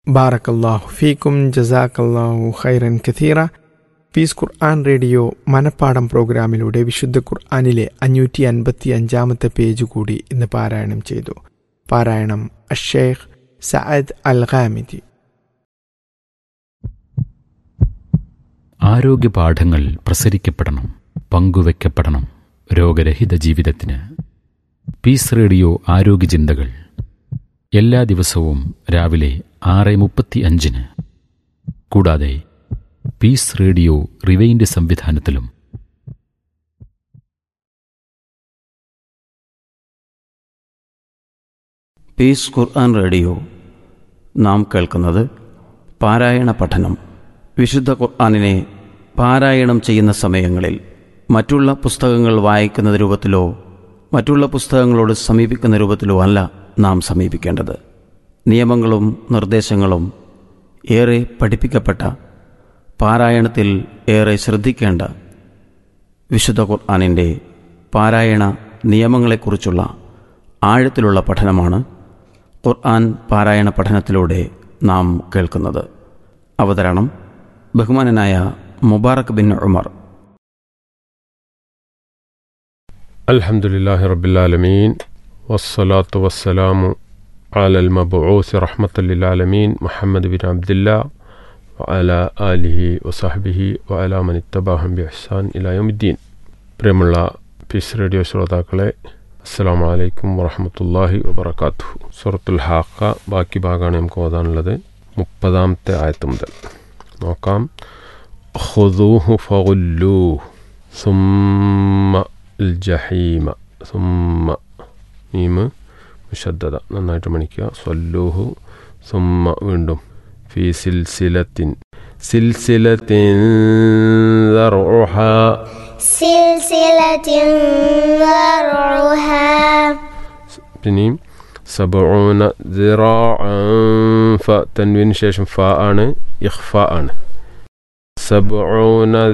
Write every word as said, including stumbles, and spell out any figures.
ബാറക്കല്ലാഹു ഫീക്കും ജസാക്കല്ലാഹു ഖൈറൻ കഥീറ. പീസ് ഖുർആൻ റേഡിയോ മനപ്പാടം പ്രോഗ്രാമിലൂടെ വിശുദ്ധ ഖുർആനിലെ അഞ്ഞൂറ്റി അൻപത്തി അഞ്ചാമത്തെ പേജ് കൂടി ഇന്ന് പാരായണം ചെയ്തു. പാരായണം അഷ്ശൈഖ് സഅദ് അൽ ഖാമിദി. ആരോഗ്യപാഠങ്ങൾ പ്രസരിക്കപ്പെടണം, പങ്കുവെക്കപ്പെടണം രോഗരഹിത ജീവിതത്തിന്. പീസ് റേഡിയോ ആരോഗ്യ ചിന്തകൾ എല്ലാ ദിവസവും രാവിലെ ആറ് മുപ്പത്തി അഞ്ചിന്. കൂടാതെ പീസ് റേഡിയോ റിവൈൻഡ് സംവിധാനത്തിലും. പീസ് ഖുർആൻ റേഡിയോ നാം കേൾക്കുന്നത് പാരായണ പഠനം. വിശുദ്ധ ഖുർആനിനെ പാരായണം ചെയ്യുന്ന സമയങ്ങളിൽ മറ്റുള്ള പുസ്തകങ്ങൾ വായിക്കുന്ന രൂപത്തിലോ മറ്റുള്ള പുസ്തകങ്ങളോട് സമീപിക്കുന്ന രൂപത്തിലോ അല്ല നാം സമീപിക്കേണ്ടത്. നിയമങ്ങളും നിർദ്ദേശങ്ങളും ഏറെ പഠിപ്പിക്കപ്പെട്ട, പാരായണത്തിൽ ഏറെ ശ്രദ്ധിക്കേണ്ട വിശുദ്ധ ഖുർആനിൻ്റെ പാരായണ നിയമങ്ങളെക്കുറിച്ചുള്ള ആഴത്തിലുള്ള പഠനമാണ് ഖുർആൻ പാരായണ പഠനത്തിലൂടെ നാം കേൾക്കുന്നത്. അവതരണം ബഹുമാനനായ മുബാറക് ബിൻ ഉമർ. അൽഹംദുലില്ലാഹി റബ്ബിൽ ആലമീൻ വസ്സലാത്തു വസ്സലാമു അലൽ മബ്ഊസ് റഹ്മത്തൽ ലിൽ ആലമീൻ മുഹമ്മദ് ബിൻ അബ്ദുല്ലാഹ് വഅലാ ആലിഹി വസഹ്ബിഹി വഅലാ മൻ ഇത്തബഅഹും ബിഇഹ്സാൻ ഇലാ യൗമിദ്ദീൻ. പ്രിയമുള്ള പീസ് റേഡിയോ ശ്രോതാക്കളെ, അസ്സലാമു അലൈക്കും വറഹ്മത്തുള്ളാഹി വബറകാതുഹു. സൂറത്തുൽ ഹാഖ ബാക്കി ഭാഗമാണ് നമുക്ക് ഓതാനുള്ളത്. മുപ്പതാമത്തെ ആയത്ത് മുതൽ നോക്കാം. ഖുദൂഹു ഫഗുല്ലൂഹു സുമ്മ അൽ ജഹീമ. സുമ്മ മീമ് മുശദ്ദദ, നന്നായിട്ട് മണിക്കുക. സ്വല്ലൂഹു സുമ്മ വീണ്ടും. ഫീ സിൽസിലത്തിൻ. സിൽസിലത്തിൻ ദർഉഹാ. സിൽസിലത്തിൻ ദർഉഹാ. പിന്നെയും സബഊന ദിറാഅൻ. ഫ തൻവീന് ശേഷം ഫ ആണ്, ഇഖ്ഫ ആണ്. സബഊന